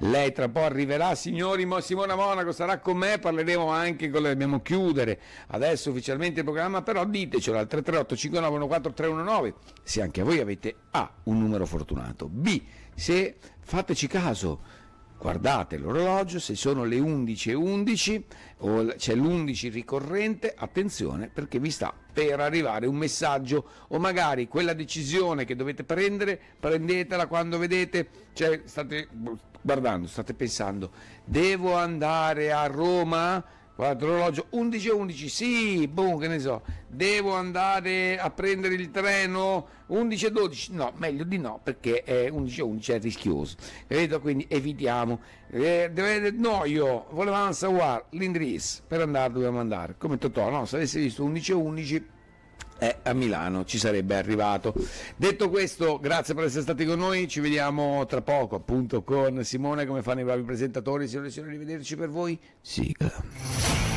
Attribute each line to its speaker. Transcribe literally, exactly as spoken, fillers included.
Speaker 1: Lei tra un po' arriverà, signori. Simona Monaco sarà con me, parleremo anche con lei, dobbiamo chiudere adesso ufficialmente il programma, però ditecelo al tre tre otto cinque nove uno quattro tre uno nove se anche voi avete A, un numero fortunato, B, se fateci caso, guardate l'orologio, se sono le undici e undici o c'è l'undici ricorrente, attenzione perché vi sta per arrivare un messaggio o magari quella decisione che dovete prendere, prendetela quando vedete, cioè state guardando, state pensando, devo andare a Roma? Guarda l'orologio, undici e undici, sì, boom, che ne so, devo andare a prendere il treno, undici e dodici, no, meglio di no, perché è undici e undici è rischioso, capito? Quindi evitiamo, eh, deve, no, io volevamo sapere l'indirizzo, per andare dobbiamo andare, come Totò, no, se avessi visto undici e undici, eh, a Milano ci sarebbe arrivato. Detto questo, grazie per essere stati con noi, ci vediamo tra poco appunto con Simone, come fanno i bravi presentatori. Signore e signori, arrivederci per voi, sigla.